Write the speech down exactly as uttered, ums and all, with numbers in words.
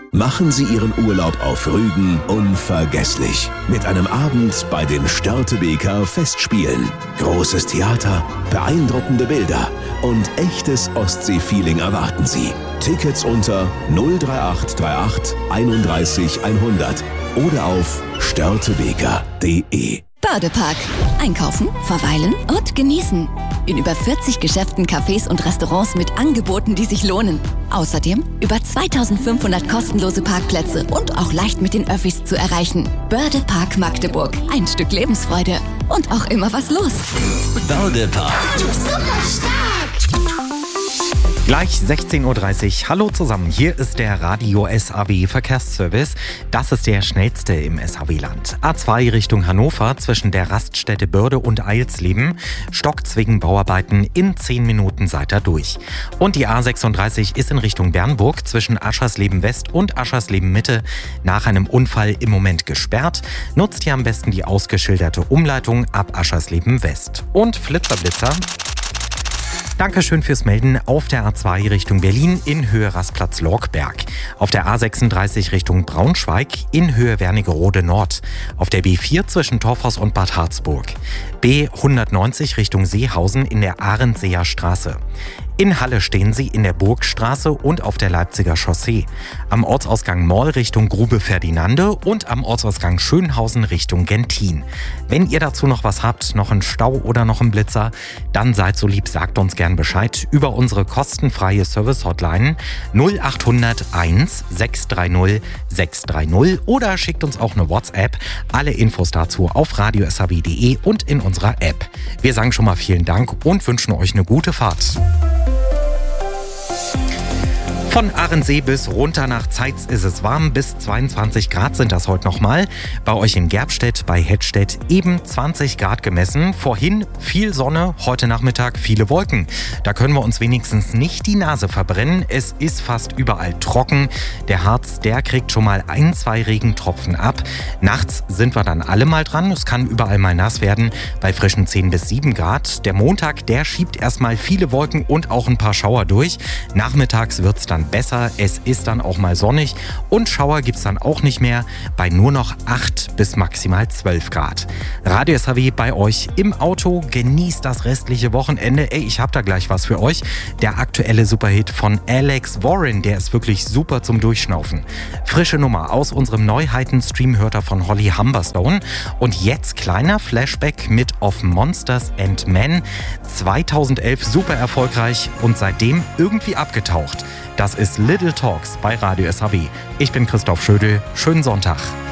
Machen Sie Ihren Urlaub auf Rügen unvergesslich. Mit einem Abend bei den Störtebeker Festspielen. Großes Theater, beeindruckende Bilder und echtes Ostsee-Feeling erwarten Sie. Tickets unter null drei acht drei acht einunddreißig hundert oder auf störtebeker punkt de. Bördepark. Einkaufen, verweilen und genießen. In über vierzig Geschäften, Cafés und Restaurants mit Angeboten, die sich lohnen. Außerdem über zweitausendfünfhundert kostenlose Parkplätze und auch leicht mit den Öffis zu erreichen. Bördepark Magdeburg. Ein Stück Lebensfreude. Und auch immer was los. Bördepark. Super stark! Gleich sechzehn Uhr dreißig. Hallo zusammen, hier ist der Radio S A W Verkehrsservice. Das ist der schnellste im S A W-Land. A zwei Richtung Hannover zwischen der Raststätte Börde und Eilsleben. Stockzwingen Bauarbeiten, in zehn Minuten seid ihr durch. Und die A sechsunddreißig ist in Richtung Bernburg zwischen Aschersleben West und Aschersleben Mitte nach einem Unfall im Moment gesperrt. Nutzt ihr am besten die ausgeschilderte Umleitung ab Aschersleben West. Und Flitzerblitzer. Dankeschön fürs Melden auf der A zwei Richtung Berlin in Höhe Rastplatz Lorkberg. Auf der A sechsunddreißig Richtung Braunschweig in Höhe Wernigerode Nord. Auf der B vier zwischen Torfhaus und Bad Harzburg. B hundertneunzig Richtung Seehausen in der Ahrensseer Straße. In Halle stehen Sie in der Burgstraße und auf der Leipziger Chaussee. Am Ortsausgang Moll Richtung Grube Ferdinande und am Ortsausgang Schönhausen Richtung Gentin. Wenn ihr dazu noch was habt, noch einen Stau oder noch einen Blitzer, dann seid so lieb, sagt uns gern Bescheid über unsere kostenfreie Service-Hotline null acht null null eins sechs drei null sechs drei null oder schickt uns auch eine WhatsApp. Alle Infos dazu auf radio s a w punkt de und in unserer App. Wir sagen schon mal vielen Dank und wünschen euch eine gute Fahrt. Von Ahrensee bis runter nach Zeitz ist es warm, bis zweiundzwanzig Grad sind das heute nochmal. Bei euch in Gerbstedt, bei Hettstedt eben zwanzig Grad gemessen. Vorhin viel Sonne, heute Nachmittag viele Wolken. Da können wir uns wenigstens nicht die Nase verbrennen. Es ist fast überall trocken. Der Harz, der kriegt schon mal ein, zwei Regentropfen ab. Nachts sind wir dann alle mal dran. Es kann überall mal nass werden bei frischen zehn bis sieben Grad. Der Montag, der schiebt erstmal viele Wolken und auch ein paar Schauer durch. Nachmittags wird's dann besser, es ist dann auch mal sonnig und Schauer gibt's dann auch nicht mehr bei nur noch acht bis maximal zwölf Grad. Radio S A W bei euch im Auto, genießt das restliche Wochenende. Ey, ich hab da gleich was für euch. Der aktuelle Superhit von Alex Warren, der ist wirklich super zum Durchschnaufen. Frische Nummer aus unserem Neuheiten-Stream hört er von Holly Humberstone. Und jetzt kleiner Flashback mit Of Monsters and Men. zweitausendelf super erfolgreich und seitdem irgendwie abgetaucht. Das ist Little Talks bei Radio S A W. Ich bin Christoph Schödel. Schönen Sonntag.